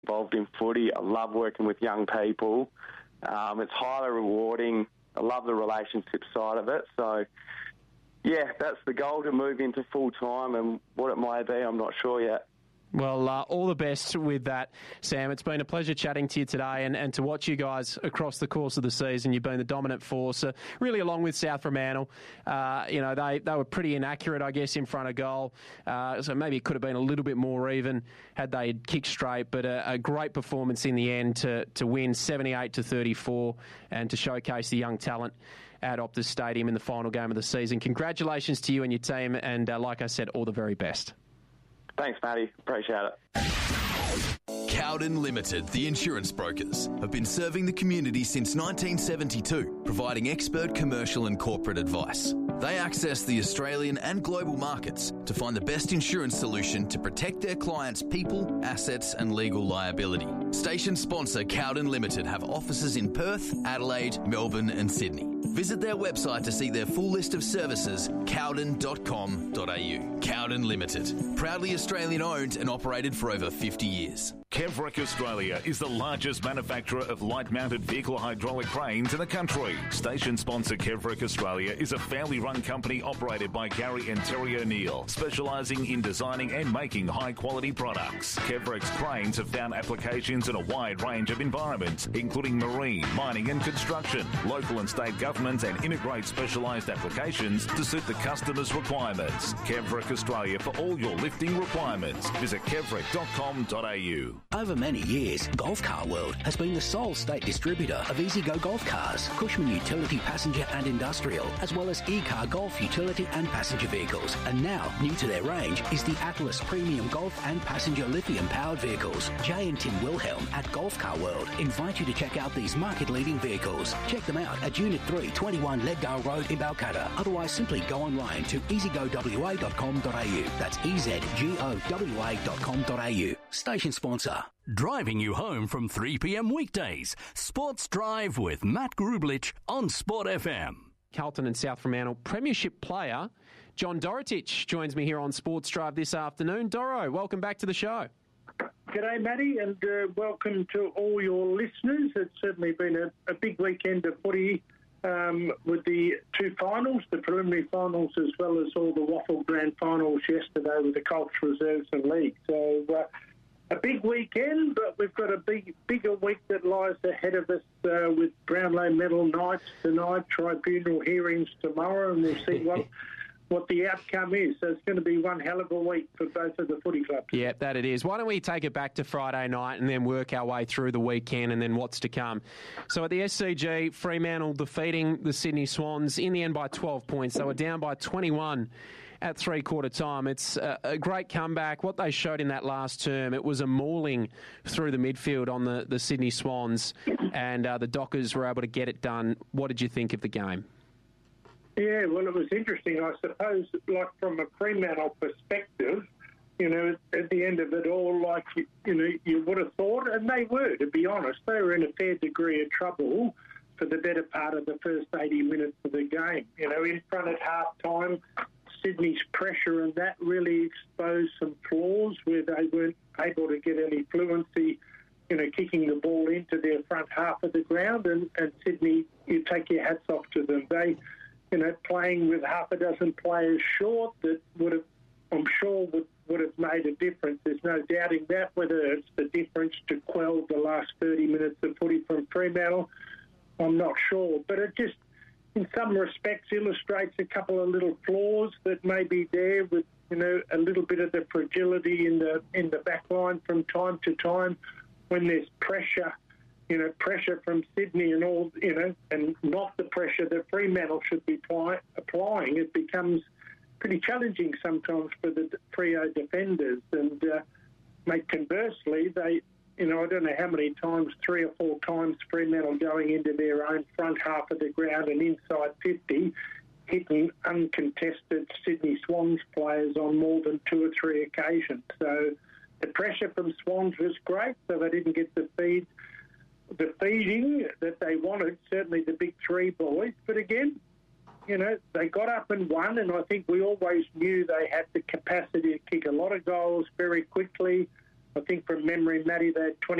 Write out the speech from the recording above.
involved in footy. I love working with young people. It's highly rewarding. I love the relationship side of it. So, yeah, that's the goal, to move into full-time, and what it may be, I'm not sure yet. Well, all the best with that, Sam. It's been a pleasure chatting to you today and to watch you guys across the course of the season. You've been the dominant force, really along with South Fremantle. They were pretty inaccurate, I guess, in front of goal. So maybe it could have been a little bit more even had they kicked straight. But a great performance in the end to win 78-34 and to showcase the young talent at Optus Stadium in the final game of the season. Congratulations to you and your team. And like I said, all the very best. Thanks, Matty. Appreciate it. Cowden Limited, the insurance brokers, have been serving the community since 1972, providing expert commercial and corporate advice. They access the Australian and global markets to find the best insurance solution to protect their clients' people, assets and legal liability. Station sponsor Cowden Limited have offices in Perth, Adelaide, Melbourne and Sydney. Visit their website to see their full list of services, cowden.com.au. Cowden Limited, proudly Australian owned and operated for over 50 years. Kevrec Australia is the largest manufacturer of light-mounted vehicle hydraulic cranes in the country. Station sponsor Kevrec Australia is a family-run company operated by Gary and Terry O'Neill, specialising in designing and making high-quality products. Kevrec's cranes have found applications in a wide range of environments, including marine, mining and construction, local and state governments, and integrate specialised applications to suit the customer's requirements. Kevrec Australia for all your lifting requirements. Visit kevrec.com.au. Over many years, Golf Car World has been the sole state distributor of EasyGo Golf Cars, Cushman Utility Passenger and Industrial, as well as E-Car Golf Utility and Passenger Vehicles. And now, new to their range is the Atlas Premium Golf and Passenger Lithium-powered vehicles. Jay and Tim Wilhelm at Golf Car World invite you to check out these market-leading vehicles. Check them out at Unit 3, 21 Leaddale Road in Balcatta. Otherwise, simply go online to easygowa.com.au. That's easygowa.com.au. Station sponsor. Driving you home from 3 p.m. weekdays. Sports Drive with Matt Grublich on Sport FM. Carlton and South Fremantle Premiership player John Dorotich joins me here on Sports Drive this afternoon. Doro, welcome back to the show. G'day, Matty, and welcome to all your listeners. It's certainly been a big weekend of footy with the two finals, the preliminary finals, as well as all the Waffle Grand Finals yesterday with the Colts Reserves and League. So a big weekend, but we've got a bigger week that lies ahead of us with Brownlow medal nights tonight, tribunal hearings tomorrow, and we'll see what the outcome is. So it's going to be one hell of a week for both of the footy clubs. Yeah, that it is. Why don't we take it back to Friday night and then work our way through the weekend and then what's to come. So at the SCG, Fremantle defeating the Sydney Swans in the end by 12 points. They were down by 21 at three-quarter time. It's a great comeback. What they showed in that last term, it was a mauling through the midfield on the Sydney Swans, and the Dockers were able to get it done. What did you think of the game? Yeah, well, it was interesting. I suppose, like from a Fremantle perspective, at the end of it all, like, you would have thought, and they were, to be honest, they were in a fair degree of trouble for the better part of the first 80 minutes of the game. In front at half-time, Sydney's pressure and that really exposed some flaws where they weren't able to get any fluency, kicking the ball into their front half of the ground. And Sydney, you take your hats off to them. They, playing with half a dozen players short, that would have made a difference. There's no doubting that, whether it's the difference to quell the last 30 minutes of footy from Fremantle, I'm not sure. But it just, in some respects, illustrates a couple of little flaws that may be there with, a little bit of the fragility in the back line from time to time when there's pressure, pressure from Sydney and all, and not the pressure that Fremantle should be applying. It becomes pretty challenging sometimes for the Freo defenders. And conversely, they, I don't know how many times, 3 or 4 times, Fremantle going into their own front half of the ground and inside 50, hitting uncontested Sydney Swans players on more than 2 or 3 occasions. So the pressure from Swans was great, so they didn't get the feeding that they wanted, certainly the big 3 boys. But again, they got up and won, and I think we always knew they had the capacity to kick a lot of goals very quickly. I think from memory, Matty, they had 20